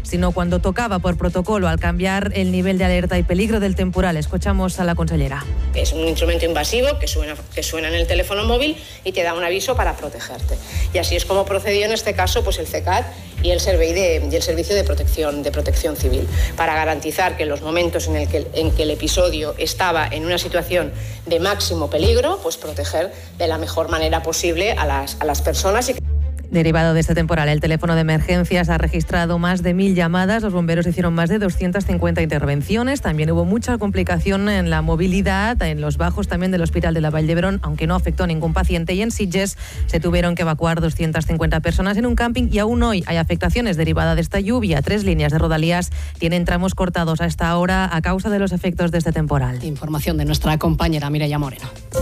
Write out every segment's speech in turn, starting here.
sino cuando tocaba por protocolo al cambiar el nivel de alerta y peligro del temporal. Escuchamos a la consellera. Es un instrumento invasivo que suena en el teléfono móvil y te da un aviso para protegerte. Y así es como procedió en este caso pues el CECAT y el Servicio de Protección Civil, para garantizar que en los momentos en que el episodio estaba en una situación de máximo peligro, pues proteger de la mejor manera posible a las personas. Derivado de este temporal, el teléfono de emergencias ha registrado más de 1.000 llamadas, los bomberos hicieron más de 250 intervenciones, también hubo mucha complicación en la movilidad, en los bajos también del Hospital de la Vall d'Hebron, aunque no afectó a ningún paciente, y en Sitges se tuvieron que evacuar 250 personas en un camping y aún hoy hay afectaciones derivadas de esta lluvia. 3 líneas de Rodalías tienen tramos cortados a esta hora a causa de los efectos de este temporal. Información de nuestra compañera Mireia Moreno.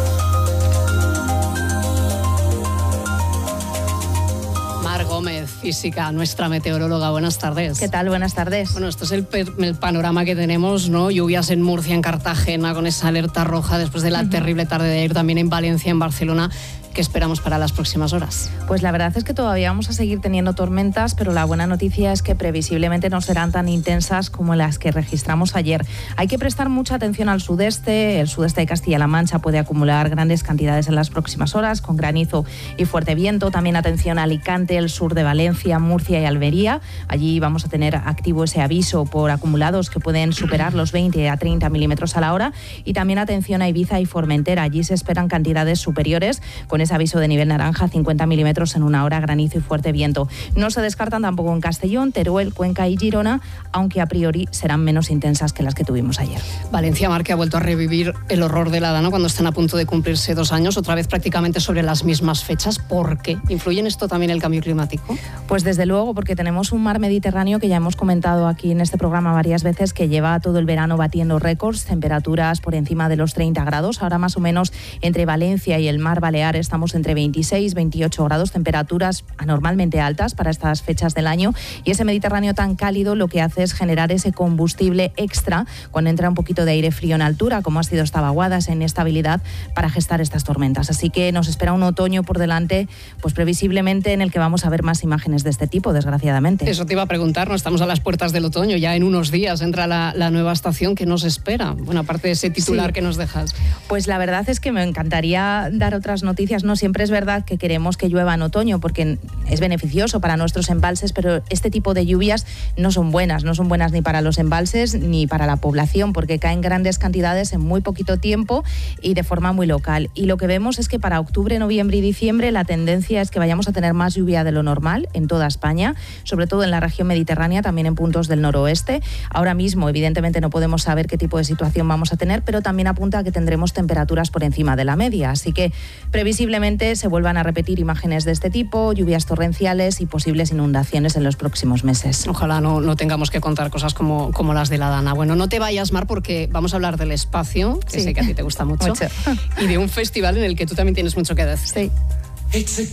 Mar Gómez, física, nuestra meteoróloga. Buenas tardes. ¿Qué tal? Buenas tardes. Bueno, esto es el panorama que tenemos, ¿no? Lluvias en Murcia, en Cartagena, con esa alerta roja después de la terrible tarde de ayer, también en Valencia, en Barcelona. ¿Qué esperamos para las próximas horas? Pues la verdad es que todavía vamos a seguir teniendo tormentas, pero la buena noticia es que previsiblemente no serán tan intensas como las que registramos ayer. Hay que prestar mucha atención al sudeste. El sudeste de Castilla-La Mancha puede acumular grandes cantidades en las próximas horas, con granizo y fuerte viento. También atención a Alicante, el sur de Valencia, Murcia y Almería. Allí vamos a tener activo ese aviso por acumulados que pueden superar los 20 a 30 milímetros a la hora. Y también atención a Ibiza y Formentera. Allí se esperan cantidades superiores, con ese aviso de nivel naranja, 50 milímetros en una hora, granizo y fuerte viento. No se descartan tampoco en Castellón, Teruel, Cuenca y Girona, aunque a priori serán menos intensas que las que tuvimos ayer. Valencia Mar, que ha vuelto a revivir el horror de la Dana cuando están a punto de cumplirse 2 años, otra vez prácticamente sobre las mismas fechas. ¿Por qué? ¿Influye en esto también el cambio climático? Pues desde luego, porque tenemos un mar Mediterráneo que ya hemos comentado aquí en este programa varias veces, que lleva todo el verano batiendo récords, temperaturas por encima de los 30 grados. Ahora más o menos entre Valencia y el mar Balear estamos entre 26 y 28 grados, temperaturas anormalmente altas para estas fechas del año, y ese Mediterráneo tan cálido lo que hace es generar ese combustible extra cuando entra un poquito de aire frío en altura, como ha sido esta vaguada, esa inestabilidad para gestar estas tormentas. Así que nos espera un otoño por delante, pues previsiblemente en el que vamos a ver más imágenes de este tipo, desgraciadamente. Eso te iba a preguntar, ¿no? Estamos a las puertas del otoño, ya en unos días entra la nueva estación. ¿Qué nos espera? Bueno, aparte de ese titular que nos dejas. Pues la verdad es que me encantaría dar otras noticias. No siempre es verdad que queremos que llueva en otoño porque es beneficioso para nuestros embalses, pero este tipo de lluvias no son buenas ni para los embalses ni para la población, porque caen grandes cantidades en muy poquito tiempo y de forma muy local. Y lo que vemos es que para octubre, noviembre y diciembre la tendencia es que vayamos a tener más lluvia de lo normal en toda España, sobre todo en la región mediterránea, también en puntos del noroeste. Ahora mismo, evidentemente, no podemos saber qué tipo de situación vamos a tener, pero también apunta a que tendremos temperaturas por encima de la media. Así que previsiblemente se vuelvan a repetir imágenes de este tipo, lluvias torrenciales y posibles inundaciones en los próximos meses. Ojalá no tengamos que contar cosas como las de la Dana. Bueno, no te vayas, Mar, porque vamos a hablar del espacio, que sé que a ti te gusta mucho, y de un festival en el que tú también tienes mucho que decir. Sí.